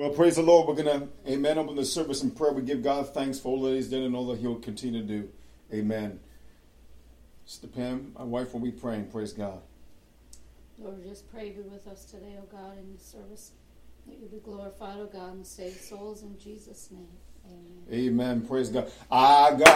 Well, praise the Lord. We're going to, amen, open the service in prayer. We give God thanks for all that He's done and all that He'll continue to do. Amen. Sister Pam, my wife, will be praying. Praise God. Lord, just pray be with us today, O God, in the service. That you be glorified, O God, and save souls in Jesus' name. Amen. Amen. Praise God. God